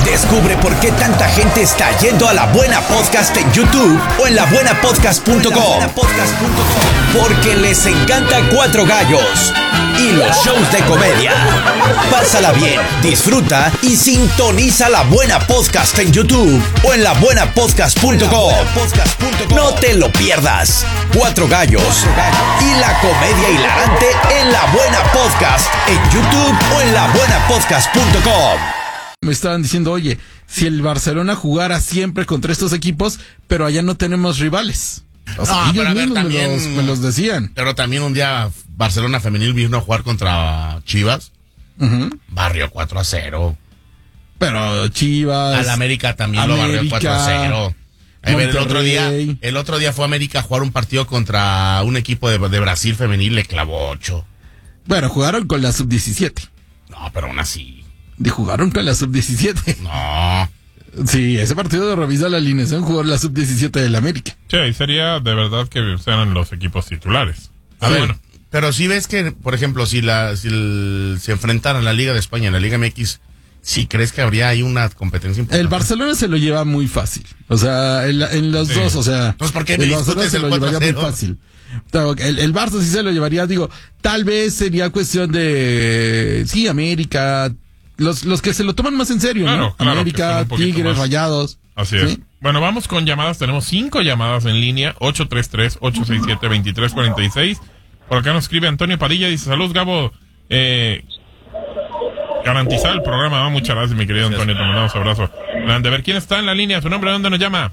Descubre por qué tanta gente está yendo a La Buena Podcast en YouTube o en labuenapodcast.com. Porque les encanta Cuatro Gallos y los shows de comedia. Pásala bien, disfruta y sintoniza La Buena Podcast en YouTube o en labuenapodcast.com. No te lo pierdas. Cuatro Gallos y la comedia hilarante en La Buena Podcast en YouTube o en labuenapodcast.com. Me estaban diciendo, oye, si el Barcelona jugara siempre contra estos equipos, pero allá no tenemos rivales. O sea, No, ellos pero a ver, mismos también- me los decían. Pero también un día Barcelona Femenil vino a jugar contra Chivas. Barrio 4-0. Pero Chivas... Al América también lo barrió América, 4-0. A ver, Monterrey. el otro día fue América a jugar un partido contra un equipo de Brasil femenil, le clavó 8. Bueno, jugaron con la sub-17. No, pero aún así. Jugaron con la sub-17. No. Sí, ese partido de revisa la alineación jugó la sub-17 del América. Sí, ahí sería de verdad que sean los equipos titulares. A ver, pero si ves que, por ejemplo, si se enfrentaran la Liga de España y la Liga MX, ¿sí crees que habría ahí una competencia importante? El Barcelona se lo lleva muy fácil. O sea, en los dos, o sea... Entonces, ¿por qué me el Barcelona discutes se el lo llevaría 4-0? muy fácil. El Barça sí se lo llevaría, digo, tal vez sería cuestión de... Sí, América... Los que se lo toman más en serio, Claro, ¿no? claro, que América, son un poquito Tigres, más. Rayados. Así es. ¿Sí? Bueno, vamos con llamadas. Tenemos 5 llamadas en línea. 833-867-2346. Por acá nos escribe Antonio Padilla. Dice, salud, Gabo. Garantizar el programa. Muchas gracias, mi querido Antonio. Te mandamos abrazo. Grande. A ver, ¿quién está en la línea? ¿Su nombre? ¿De dónde nos llama?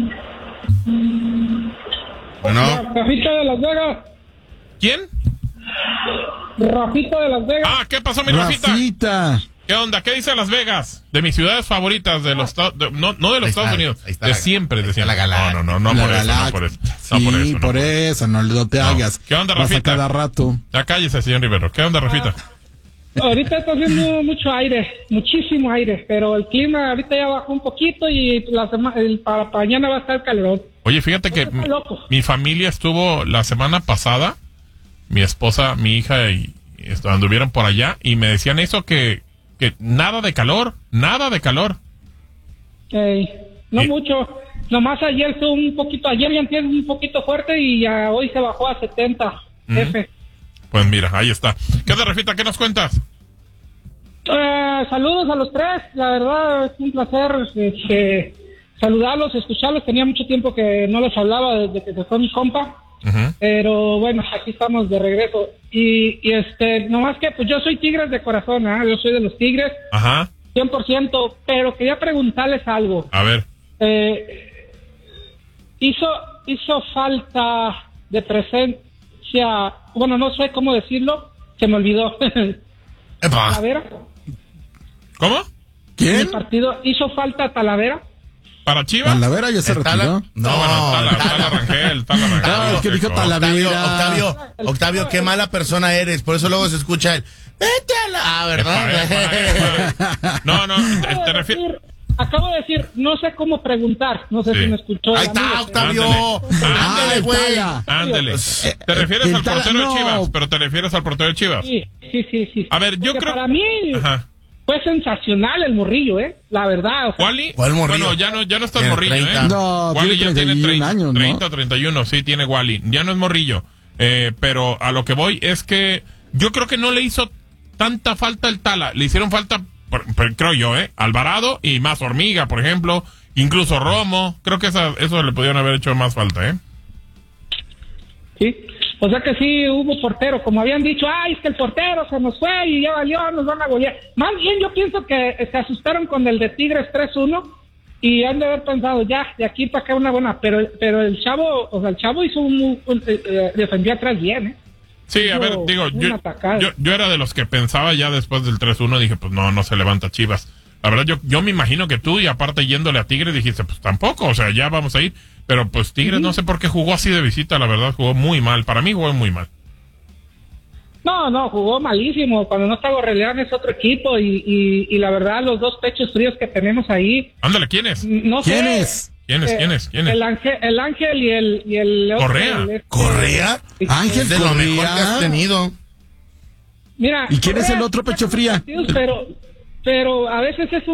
Bueno, Rafita de Las Vegas. ¿Quién? Rafita de Las Vegas. Ah, ¿qué pasó, mi Rafita? Rafita. ¿Qué onda? ¿Qué dice Las Vegas? De mis ciudades favoritas de los no de los Ahí Estados está, Unidos, ahí está de la- siempre, ahí de está siempre. la Galaxia. No La por eso, Galaxia. no por eso. Sí, No por eso, por no. eso, no te No. hagas. ¿Qué onda, Vas a Rafita? cada rato. Ya cállese, señor Rivero. ¿Qué onda, Rafita? Ahorita está haciendo mucho aire, muchísimo aire, pero el clima ahorita ya bajó un poquito y para mañana va a estar calor. Oye, fíjate que Está loco. mi familia estuvo la semana pasada, mi esposa, mi hija y anduvieron por allá y me decían eso que nada de calor. No Sí. mucho, nomás ayer estuvo un poquito, ayer ya empieza un poquito fuerte y ya hoy se bajó a 70 F. Pues mira, ahí está. ¿Qué onda, Rafita? ¿Qué nos cuentas? Saludos a los tres, la verdad es un placer saludarlos, escucharlos, tenía mucho tiempo que no les hablaba desde que se fue mi compa. Pero bueno, aquí estamos de regreso. Y nomás que pues yo soy Tigres de corazón, yo soy de los Tigres, Ajá. 100%, pero quería preguntarles algo. A ver. Hizo falta de presencia, bueno, no sé cómo decirlo, se me olvidó. epa. Talavera, ¿Cómo? en ¿Quién? el partido, ¿hizo falta Talavera? ¿Para Chivas? Talavera ya se ¿El retiró. Tala? No, bueno, Tala Rangel, Tala Rangel. Ah, es que dijo Talavera. Octavio, qué mala persona eres. Por eso luego se escucha el vete a la ¿verdad? No, te refieres. Acabo de decir, no sé cómo preguntar, no sé Sí. si me escuchó. Ahí el está, amigo. Octavio. Ándale, güey. Tala. Ándele. Te refieres el al Tala- portero de no. Chivas, pero te refieres al portero de Chivas. Sí. A ver, yo Porque creo... para mí Ajá. fue sensacional el morrillo, la verdad. o sea, ¿Wally? ¿Cuál morrillo? Bueno, ya no está Tiene morrillo, 30. No, Wally tiene ya tiene 31 años, ¿no? 30 o 31, sí, tiene Wally. Ya no es morrillo. Pero a lo que voy es que yo creo que no le hizo tanta falta el Tala. Le hicieron falta, creo yo, Alvarado y más Hormiga, por ejemplo. Incluso Romo. Creo que eso le pudieron haber hecho más falta, sí. O sea que sí hubo portero, como habían dicho, es que el portero se nos fue y ya valió, nos van a golear. Más bien yo pienso que se asustaron con el de Tigres 3-1 y han de haber pensado, ya, de aquí para acá una buena, pero el chavo, el chavo hizo defendió atrás bien, Sí, a ver, Hizo digo, una atacada. yo era de los que pensaba ya después del 3-1, dije, pues no se levanta Chivas. La verdad, yo me imagino que tú, y aparte yéndole a Tigres, dijiste, pues tampoco, o sea, ya vamos a ir. Pero pues Tigres no sé por qué jugó así de visita, la verdad, jugó muy mal. Para mí jugó muy mal. No, jugó malísimo. Cuando no está Gorreleán es otro equipo y la verdad los dos pechos fríos que tenemos ahí, Ándale, ¿quién es? no sé. ¿Quién es? ¿Quién es? El Ángel y el otro, Correa. ¿Correa? Ángel Es de lo mejor que has Correa. tenido. Mira, ¿Y quién es Correa el otro pecho fría? Pero a veces es